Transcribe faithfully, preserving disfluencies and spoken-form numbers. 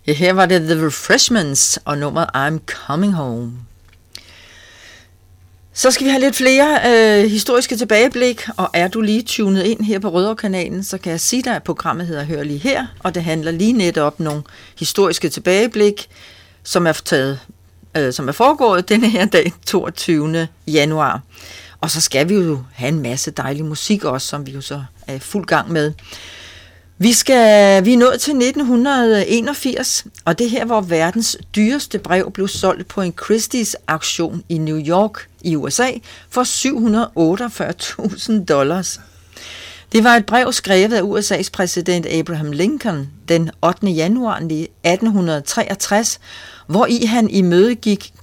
Ja, her var det The Refreshments og nummeret I'm Coming Home. Så skal vi have lidt flere øh, historiske tilbageblik, og er du lige tunet ind her på Rødovre-kanalen, så kan jeg sige dig, at programmet hedder Hør lige her, og det handler lige netop om nogle historiske tilbageblik, som er, taget, øh, som er foregået denne her dag, toogtyvende januar. Og så skal vi jo have en masse dejlig musik også, som vi jo så er i fuld gang med. Vi, skal, vi er nået til nitten enogfirs, og det her, hvor verdens dyreste brev blev solgt på en Christie's auktion i New York i U S A for syv hundrede og otteogfyrre tusind dollars. Det var et brev skrevet af U S A's præsident Abraham Lincoln den ottende januar atten treogtres, hvor i han imødegik